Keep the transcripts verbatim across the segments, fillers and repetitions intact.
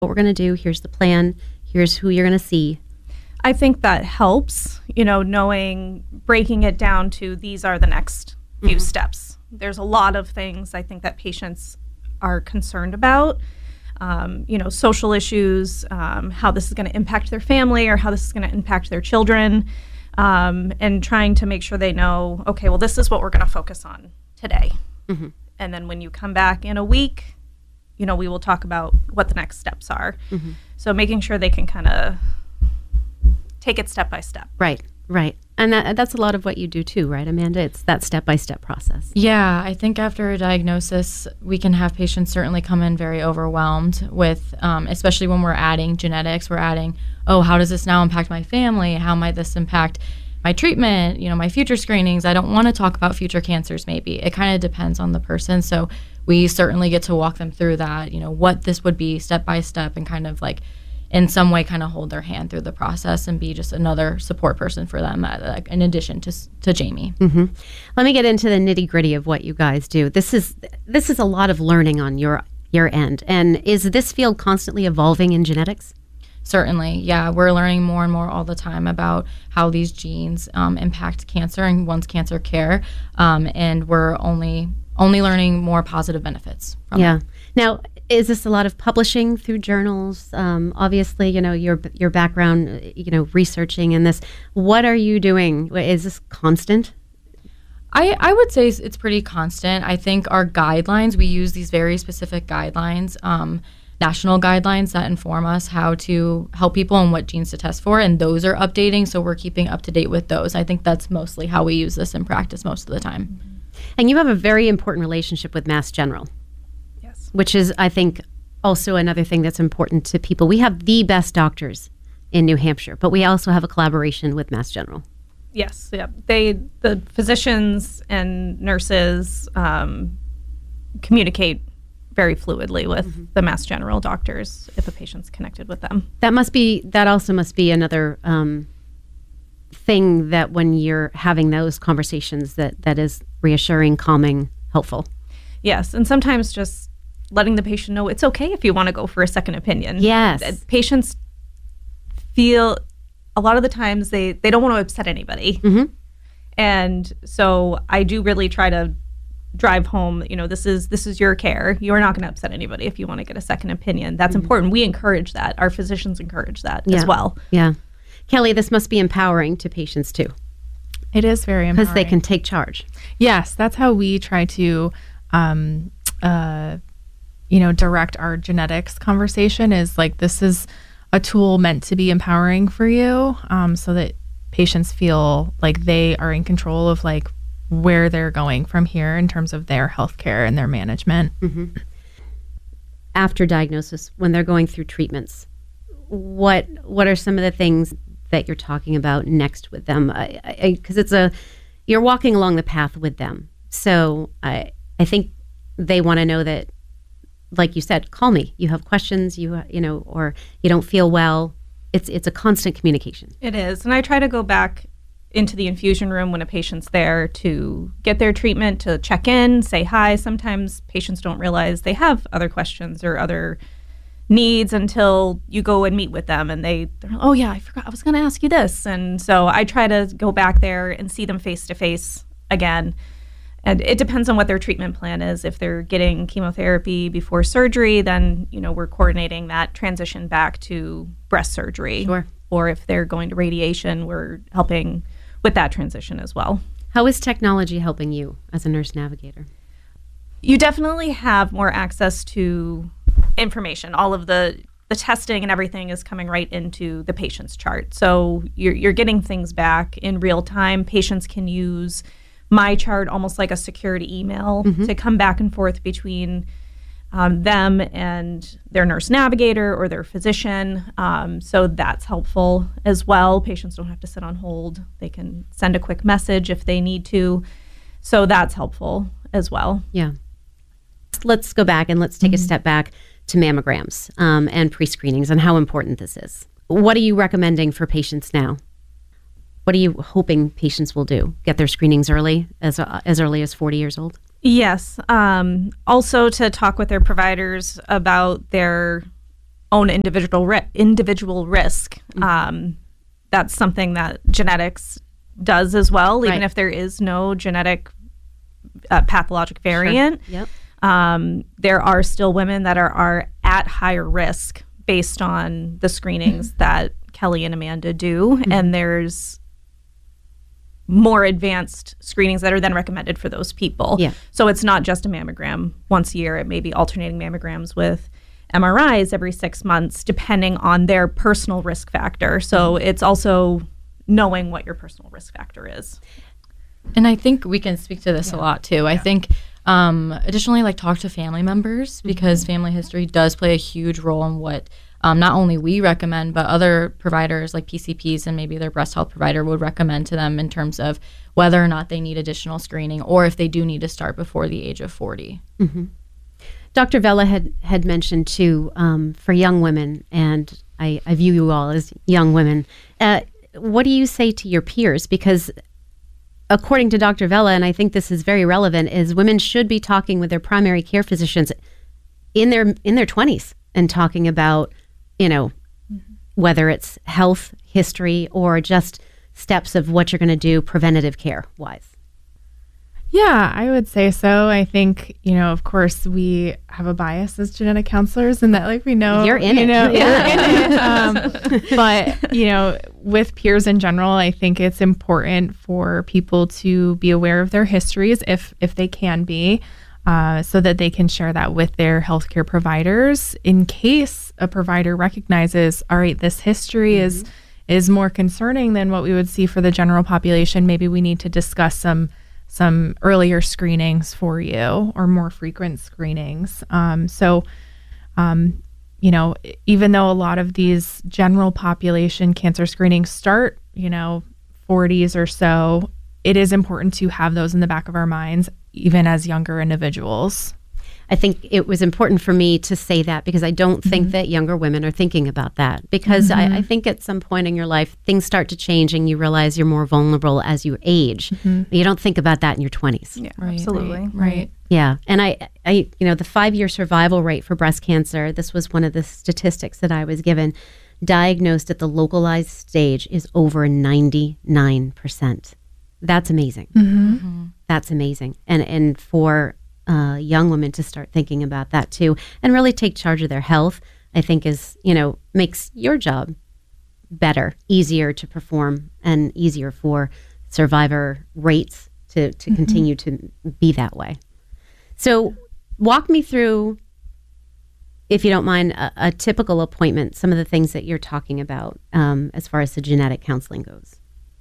what we're going to do. Here's the plan. Here's who you're going to see. I think that helps, you know, knowing, breaking it down to these are the next few mm-hmm. steps. There's a lot of things I think that patients are concerned about, um, you know, social issues, um, how this is going to impact their family or how this is going to impact their children, um, and trying to make sure they know, okay, well, this is what we're going to focus on today. Mm-hmm. And then when you come back in a week, you know, we will talk about what the next steps are. Mm-hmm. So making sure they can kind of take it step by step. Right, right. And that, that's a lot of what you do too, right, Amanda? It's that step-by-step process. Yeah, I think after a diagnosis, we can have patients certainly come in very overwhelmed with, um, especially when we're adding genetics, we're adding, oh, how does this now impact my family? How might this impact my treatment, you know, my future screenings? I don't want to talk about future cancers maybe. It kind of depends on the person. So we certainly get to walk them through that, you know, what this would be step by step and kind of like in some way kind of hold their hand through the process and be just another support person for them, uh, like, in addition to to Jamie. Mm-hmm. Let me get into the nitty gritty of what you guys do. This is this is a lot of learning on your your end. And is this field constantly evolving in genetics? Certainly, yeah. We're learning more and more all the time about how these genes um, impact cancer and one's cancer care, um, and we're only only learning more positive benefits from yeah. it. Now, is this a lot of publishing through journals? Um, obviously, you know, your your background, you know, researching in this. What are you doing? Is this constant? I, I would say it's pretty constant. I think our guidelines, we use these very specific guidelines, um, national guidelines that inform us how to help people and what genes to test for, and those are updating, so we're keeping up to date with those. I think that's mostly how we use this in practice most of the time. And you have a very important relationship with Mass General. Which is, I think, also another thing that's important to people. We have the best doctors in New Hampshire, but we also have a collaboration with Mass General. Yes, yeah. They, the physicians and nurses um, communicate very fluidly with mm-hmm. the Mass General doctors if a patient's connected with them. That must be, that also must be another um, thing that when you're having those conversations that, that is reassuring, calming, helpful. Yes, and sometimes just letting the patient know it's okay if you want to go for a second opinion. Yes. Patients feel a lot of the times they, they don't want to upset anybody. Mm-hmm. And so I do really try to drive home, you know, this is this is your care. You're not going to upset anybody if you want to get a second opinion. That's mm-hmm. important. We encourage that. Our physicians encourage that yeah. as well. Yeah. Kelly, this must be empowering to patients too. It is very empowering. Because they can take charge. Yes, that's how we try to um, uh, you know, direct our genetics conversation is like, this is a tool meant to be empowering for you, um, so that patients feel like they are in control of like where they're going from here in terms of their healthcare and their management. Mm-hmm. After diagnosis, when they're going through treatments, what what are some of the things that you're talking about next with them? Because it's a, you're walking along the path with them. So I I think they want to know that, like you said, call me. You have questions, you you know, or you don't feel well. It's it's a constant communication. It is, and I try to go back into the infusion room when a patient's there to get their treatment, to check in, say hi. Sometimes patients don't realize they have other questions or other needs until you go and meet with them, and they, they're, oh yeah, I forgot, I was going to ask you this. And so I try to go back there and see them face to face again. And it depends on what their treatment plan is. If they're getting chemotherapy before surgery, then, you know, we're coordinating that transition back to breast surgery. Sure. Or if they're going to radiation, we're helping with that transition as well. How is technology helping you as a nurse navigator? You definitely have more access to information. All of the the testing and everything is coming right into the patient's chart. So you're you're getting things back in real time. Patients can use my chart almost like a security email mm-hmm. to come back and forth between um, them and their nurse navigator or their physician. Um, so that's helpful as well. Patients don't have to sit on hold. They can send a quick message if they need to. So that's helpful as well. Yeah. Let's go back and let's take mm-hmm. a step back to mammograms um, and pre-screenings and how important this is. What are you recommending for patients now? What are you hoping patients will do? Get their screenings early, as uh, as early as forty years old? Yes. Um, also to talk with their providers about their own individual ri- individual risk. Um, that's something that genetics does as well, even Right. if there is no genetic uh, pathologic variant. Sure. Yep. Um, there are still women that are, are at higher risk based on the screenings that Kelly and Amanda do. Mm-hmm. And there's more advanced screenings that are then recommended for those people. Yeah. So it's not just a mammogram once a year. It may be alternating mammograms with M R Is every six months, depending on their personal risk factor. So Mm-hmm. it's also knowing what your personal risk factor is. And I think we can speak to this a lot too. I think um, additionally, like talk to family members because family history does play a huge role in what um, not only we recommend, but other providers like P C Ps and maybe their breast health provider would recommend to them in terms of whether or not they need additional screening or if they do need to start before the age of forty. Doctor Vella had, had mentioned too, um, for young women, and I, I view you all as young women, uh, what do you say to your peers? Because according to Doctor Vella, and I think this is very relevant, is women should be talking with their primary care physicians in their in their twenties and talking about, you know, whether it's health history or just steps of what you're going to do preventative care wise. Yeah, I would say so. I think, you know, of course, we have a bias as genetic counselors in that, like, we know You're in you it. know, Yeah. we're in it. Um, but, you know, with peers in general, I think it's important for people to be aware of their histories if if they can be, uh, so that they can share that with their healthcare providers in case a provider recognizes, all right, this history mm-hmm. is is more concerning than what we would see for the general population. Maybe we need to discuss some some earlier screenings for you or more frequent screenings. Um, so, um, you know, even though a lot of these general population cancer screenings start, you know, forties or so, it is important to have those in the back of our minds, even as younger individuals. I think it was important for me to say that because I don't think Mm-hmm. that younger women are thinking about that. Because Mm-hmm. I, I think at some point in your life, things start to change and you realize you're more vulnerable as you age. Mm-hmm. You don't think about that in your twenties. Yeah, Right, absolutely. Right. right. Yeah. And I, I, you know, the five-year survival rate for breast cancer, this was one of the statistics that I was given, diagnosed at the localized stage is over ninety-nine percent. That's amazing. Mm-hmm. That's amazing. And and for uh, young women to start thinking about that too and really take charge of their health, I think is, you know, makes your job better, easier to perform and easier for survivor rates to, to mm-hmm. continue to be that way. So walk me through, if you don't mind, a, a typical appointment, some of the things that you're talking about um, as far as the genetic counseling goes.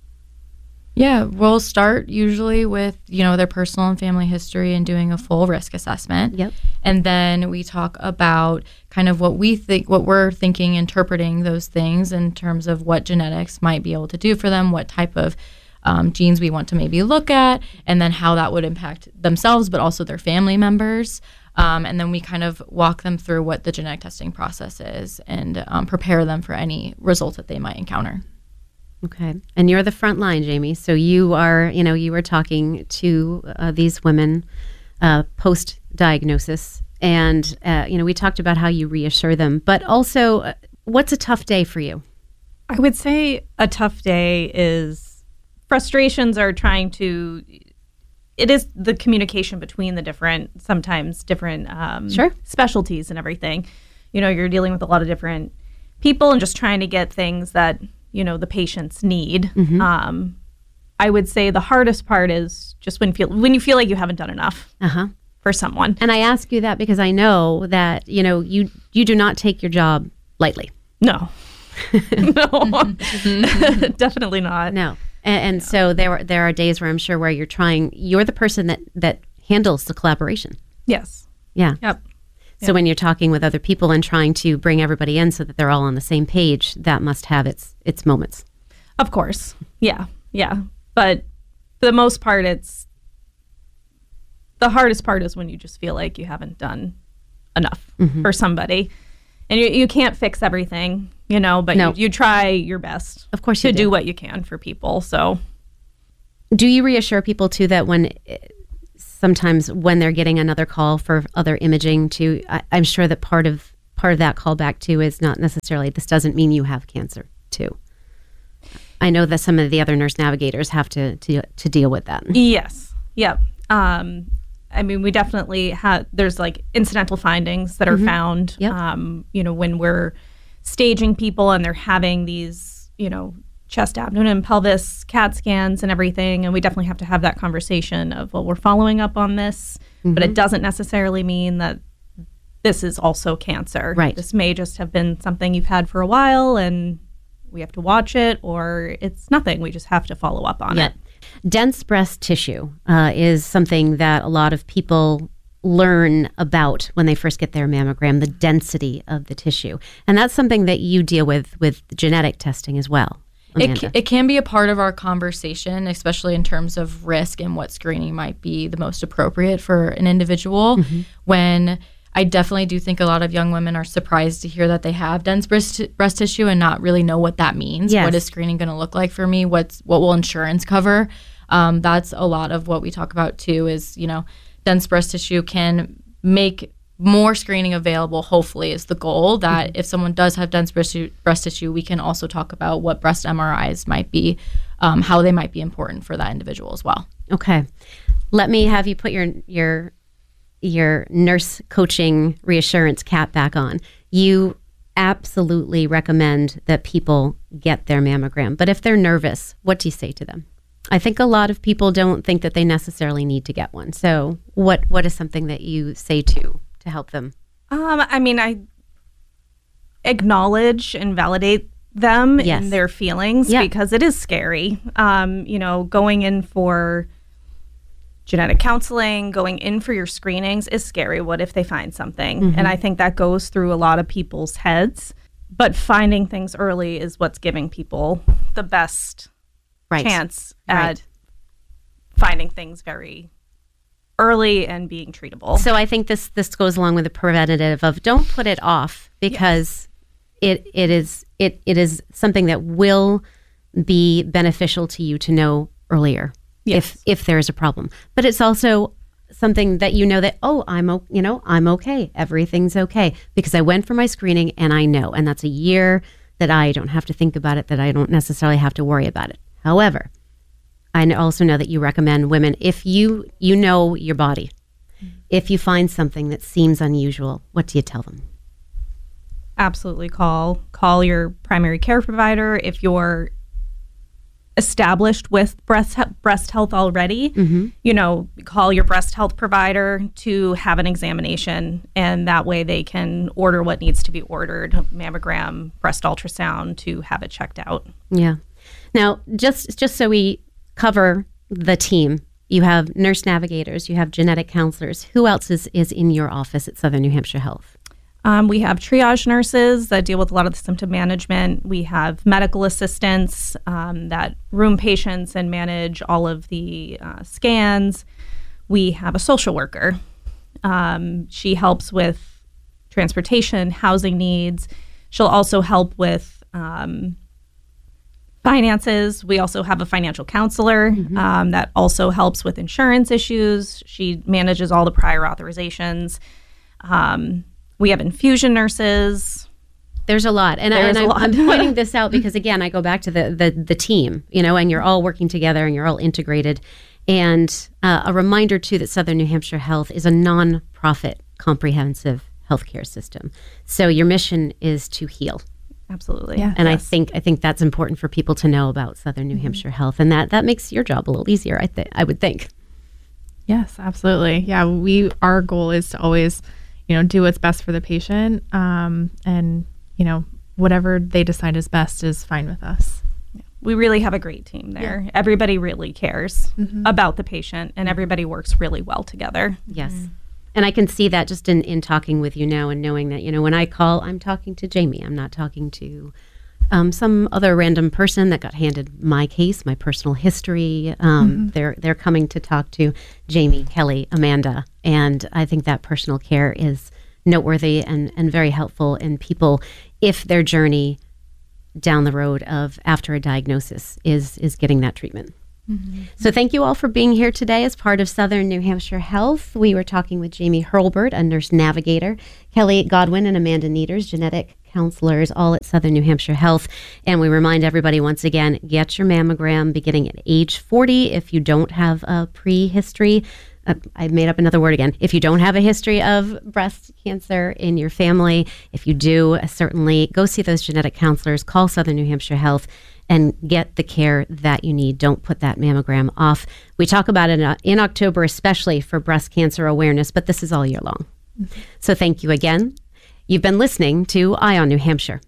Yeah, we'll start usually with, you know, their personal and family history and doing a full risk assessment. Yep. And then we talk about kind of what we think, what we're thinking, interpreting those things in terms of what genetics might be able to do for them, what type of um, genes we want to maybe look at, and then how that would impact themselves, but also their family members. Um, and then we kind of walk them through what the genetic testing process is and um, prepare them for any results that they might encounter. Okay. And you're the front line, Jamie. So you are, you know, you were talking to uh, these women uh, post-diagnosis. And, uh, you know, we talked about how you reassure them. But also, uh, what's a tough day for you? I would say a tough day is frustrations are trying to, it is the communication between the different, sometimes different um, Sure. specialties and everything. You know, you're dealing with a lot of different people and just trying to get things that, you know, the patients need. Mm-hmm. Um, I would say the hardest part is just when feel when you feel like you haven't done enough Uh-huh. for someone. And I ask you that because I know that, you know, you, you do not take your job lightly. No, no, definitely not. No. And, and so there are, there are days where I'm sure where you're trying, you're the person that, that handles the collaboration. Yes. Yeah. Yep. So when you're talking with other people and trying to bring everybody in so that they're all on the same page, that must have its its moments. Of course. Yeah. Yeah. But for the most part, it's the hardest part is when you just feel like you haven't done enough Mm-hmm. for somebody. And you, you can't fix everything, you know, but No. you, you try your best Of course to you do. do. what you can for people. So Do you reassure people too that when eh, sometimes when they're getting another call for other imaging, to I, I'm sure that part of part of that callback too is not necessarily, this doesn't mean you have cancer too. I know that some of the other nurse navigators have to to, to deal with that. Yes. Yep. Um, I mean, we definitely have, there's like incidental findings that are Mhm. found, Yep. um, you know, when we're staging people and they're having these, you know, chest, abdomen, and pelvis CAT scans and everything. And we definitely have to have that conversation of, well, we're following up on this, but it doesn't necessarily mean that this is also cancer. Right. This may just have been something you've had for a while and we have to watch it, or it's nothing. We just have to follow up on Yeah. it. Dense breast tissue uh, is something that a lot of people learn about when they first get their mammogram, the density of the tissue. And that's something that you deal with with genetic testing as well. It, Amanda. ca- it can be a part of our conversation, especially in terms of risk and what screening might be the most appropriate for an individual. Mm-hmm. When I definitely do think a lot of young women are surprised to hear that they have dense breast, breast tissue and not really know what that means. Yes. What is screening going to look like for me? What's what will insurance cover? Um, that's a lot of what we talk about too. Is, you know, dense breast tissue can make more screening available, hopefully, is the goal. That Mm-hmm. if someone does have dense breast, breast tissue, we can also talk about what breast M R Is might be, um, how they might be important for that individual as well. Okay. Let me have you put your your your nurse coaching reassurance cap back on. You absolutely recommend that people get their mammogram. But if they're nervous, what do you say to them? I think a lot of people don't think that they necessarily need to get one. So what what is something that you say to to help them? Um, I mean, I acknowledge and validate them Yes. in their feelings Yeah. because it is scary. Um, you know, going in for genetic counseling, going in for your screenings is scary. What if they find something? Mm-hmm. And I think that goes through a lot of people's heads. But finding things early is what's giving people the best Right. chance Right. at finding things very early and being treatable. So I think this this goes along with the preventative of don't put it off because it it is it it is something that will be beneficial to you to know earlier Yes. if if there is a problem. But it's also something that you know that oh I'm o- you know I'm okay, everything's okay because I went for my screening and I know, and that's a year that I don't have to think about it, that I don't necessarily have to worry about it. However, I kn- also know that you recommend women, if you you know your body, if you find something that seems unusual, what do you tell them? Absolutely call call your primary care provider if you're established with breast he- breast health already. You know, call your breast health provider to have an examination, and that way they can order what needs to be ordered, mammogram, breast ultrasound, to have it checked out. Yeah. Now, just just so we cover the team, you have nurse navigators, you have genetic counselors. Who else is, is in your office at Southern New Hampshire Health? Um, we have triage nurses that deal with a lot of the symptom management. We have medical assistants um, that room patients and manage all of the uh, scans. We have a social worker. Um, she helps with transportation, housing needs. She'll also help with um, finances. We also have a financial counselor um, that also helps with insurance issues. She manages all the prior authorizations. Um, we have infusion nurses. There's a lot, and, I, There's and a I, lot. I'm pointing this out because again, I go back to the, the the team, you know, and you're all working together and you're all integrated. And uh, a reminder too that Southern New Hampshire Health is a non-profit comprehensive healthcare system. So your mission is to heal, Absolutely. Yeah. and I Yes. think I think that's important for people to know about Southern New Hampshire Health, and that that makes your job a little easier. I think I would think. Yes, absolutely. Yeah, we our goal is to always, you know, do what's best for the patient, um, and you know, whatever they decide is best is fine with us. we really have a great team there. Everybody really cares about the patient, and everybody works really well together. Yes. And I can see that just in, in talking with you now and knowing that, you know, when I call, I'm talking to Jamie. I'm not talking to um, some other random person that got handed my case, my personal history. Um, They're they're coming to talk to Jamie, Kelly, Amanda. And I think that personal care is noteworthy and, and very helpful in people if their journey down the road of after a diagnosis is is getting that treatment. Mm-hmm. So thank you all for being here today as part of Southern New Hampshire Health. We were talking with Jamie Hurlburt, a nurse navigator, Kelly Godwin and Amanda Nieders, genetic counselors, all at Southern New Hampshire Health. And we remind everybody once again, get your mammogram beginning at age forty if you don't have a prehistory. Uh, I made up another word again. If you don't have a history of breast cancer in your family, if you do, uh, certainly go see those genetic counselors, call Southern New Hampshire Health, and get the care that you need. Don't put that mammogram off. We talk about it in, uh, in October, especially for breast cancer awareness, but this is all year long. Mm-hmm. So thank you again. You've been listening to Eye on New Hampshire.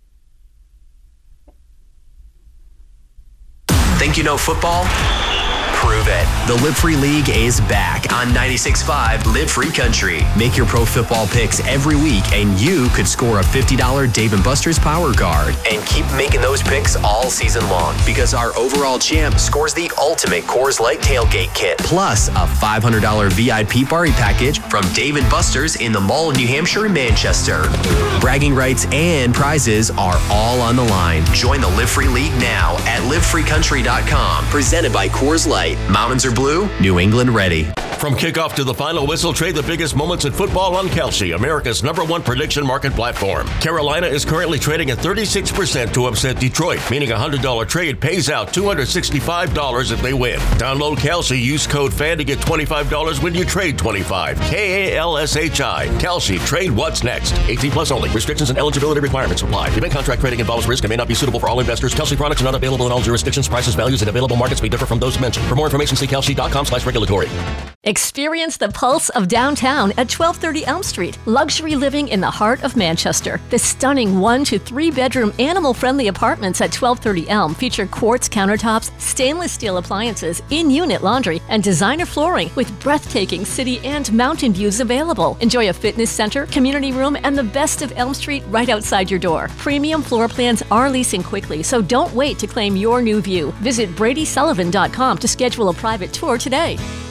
Think you know football? Prove it. The Live Free League is back on ninety-six point five Live Free Country. Make your pro football picks every week and you could score a fifty dollars Dave and Buster's Power Card. And keep making those picks all season long because our overall champ scores the ultimate Coors Light Tailgate Kit plus a five hundred dollars V I P party package from Dave and Buster's in the Mall of New Hampshire and Manchester. Bragging rights and prizes are all on the line. Join the Live Free League now at live free country dot com. Presented by Coors Light. Mountains are blue, New England ready. From kickoff to the final whistle, trade the biggest moments in football on Kelsey, America's number one prediction market platform. Carolina is currently trading at thirty-six percent to upset Detroit, meaning a one hundred dollars trade pays out two hundred sixty-five dollars if they win. Download Kelsey, use code FAN to get twenty-five dollars when you trade twenty-five dollars. K A L S H I. Kelsey, trade what's next. eighteen plus only. Restrictions and eligibility requirements apply. Event contract trading involves risk and may not be suitable for all investors. Kelsey products are not available in all jurisdictions. Prices, values, and available markets may differ from those mentioned. For more information, see kelsey dot com slash regulatory. Experience the pulse of downtown at twelve thirty Elm Street. Luxury living in the heart of Manchester. The stunning one to three bedroom animal-friendly apartments at twelve thirty Elm feature quartz countertops, stainless steel appliances, in-unit laundry, and designer flooring with breathtaking city and mountain views available. Enjoy a fitness center, community room, and the best of Elm Street right outside your door. Premium floor plans are leasing quickly, so don't wait to claim your new view. Visit brady sullivan dot com to schedule a private tour today.